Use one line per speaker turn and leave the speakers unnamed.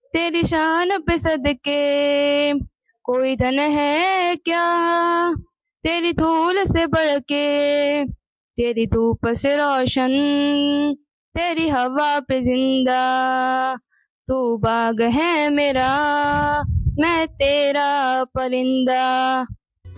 तेरी शान पे सदके कोई धन है क्या, तेरी धूल से बढ़ के, तेरी धूप से रोशन, तेरी हवा पे जिंदा। तू बाग है मेरा, मैं तेरा परिंदा।